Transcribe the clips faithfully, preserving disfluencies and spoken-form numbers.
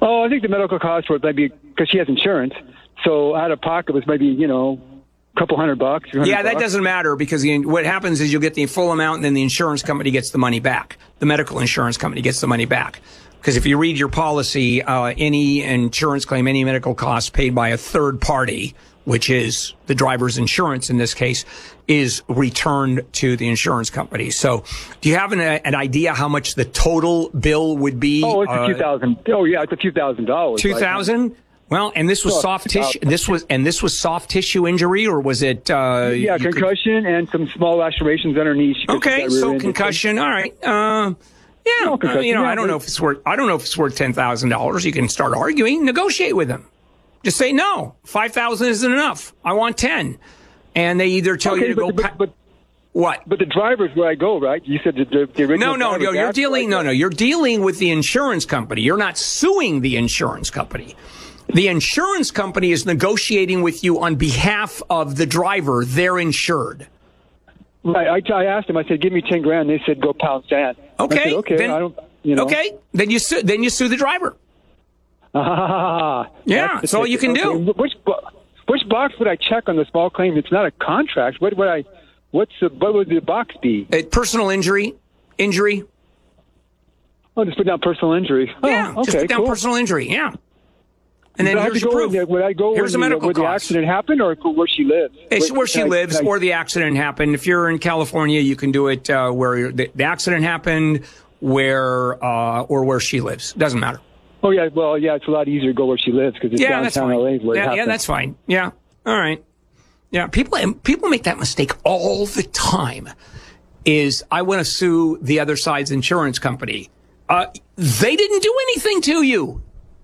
Oh, I think the medical cost was maybe because she has insurance. So out of pocket was maybe, you know, a couple hundred bucks. Yeah, that bucks. doesn't matter because the, what happens is you'll get the full amount and then the insurance company gets the money back. The medical insurance company gets the money back. Because if you read your policy, uh, any insurance claim, any medical costs paid by a third party, which is the driver's insurance in this case, is returned to the insurance company. So do you have an, an idea how much the total bill would be? Oh, it's a uh, few thousand. Oh, yeah, it's a few thousand dollars. Two thousand? Right? Well, and this was oh, soft tissue. This was and this was soft tissue injury, or was it? Uh, yeah, concussion could... and some small lacerations underneath. Okay, so concussion. All right. Uh, yeah, no, uh, you know, yeah, I don't know if it's worth. I don't know if it's worth ten thousand dollars. You can start arguing, negotiate with them. Just say no. Five thousand isn't enough. I want ten, and they either tell okay, you to but, go. But, pa- but, what? But the driver's where I go, right? You said the, the, the original. No, no, no. You're dealing. No, no. You're dealing with the insurance company. You're not suing the insurance company. The insurance company is negotiating with you on behalf of the driver. They're insured. Right. I, I asked them. I said, "Give me ten grand." They said, "Go pound sand." Okay. I said, okay. Then, I don't. You know. Okay. Then you sue. Then you sue the driver. Ah. Yeah. That's all you can okay. do. Which which box would I check on the small claim? It's not a contract. What would I? What's the? What would the box be? Uh, personal injury. Injury. Oh, just put down personal injury. Yeah. Oh, okay, just put down cool. personal injury. Yeah. And then here's your proof. The, would I go here's a medical where the cost. accident happened or where she lives? It's where, where she I, lives I, or the accident happened. If you're in California, you can do it uh, where the, the accident happened, where uh, or where she lives. Doesn't matter. Oh yeah, well yeah, it's a lot easier to go where she lives because it's yeah, that's downtown fine. L A. Where yeah, it yeah, that's fine. Yeah, all right. Yeah, people people make that mistake all the time. Is I want to sue the other side's insurance company. Uh, they didn't do anything to you.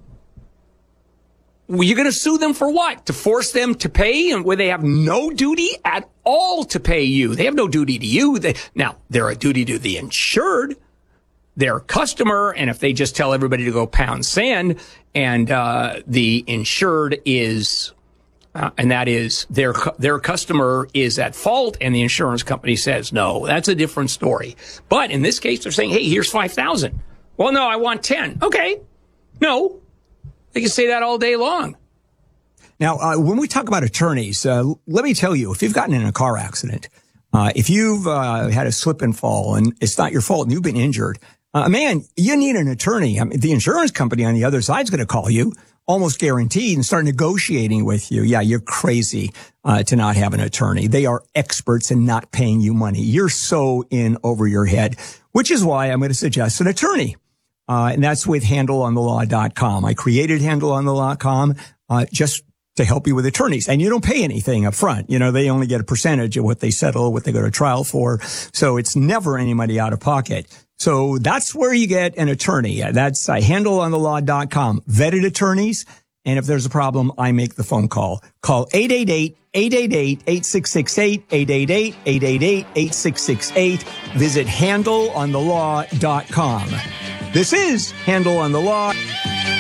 You're going to sue them for what? To force them to pay and where they have no duty at all to pay you. They have no duty to you. They, now, they're a duty to the insured, their customer. And if they just tell everybody to go pound sand and uh, the insured is, uh, and that is their their customer is at fault and the insurance company says, no, that's a different story. But in this case, they're saying, hey, here's five thousand. Well, no, I want ten. Okay. No. They can say that all day long. Now, uh, when we talk about attorneys, uh, let me tell you, if you've gotten in a car accident, uh, if you've uh, had a slip and fall and it's not your fault and you've been injured, uh, man, you need an attorney. I mean, the insurance company on the other side is going to call you, almost guaranteed, and start negotiating with you. Yeah, you're crazy uh, to not have an attorney. They are experts in not paying you money. You're so in over your head, which is why I'm going to suggest an attorney. Uh, and that's with handle on the law dot com. I created handle on the law dot com, uh, just to help you with attorneys. And you don't pay anything up front. You know, they only get a percentage of what they settle, what they go to trial for. So it's never any money out of pocket. So that's where you get an attorney. That's uh, handle on the law dot com. Vetted attorneys. And if there's a problem, I make the phone call. Call eight eight eight, eight eight eight, eight six six eight, eight eight eight, eight eight eight, eight six six eight. Visit handle on the law dot com. This is Handle on the Law.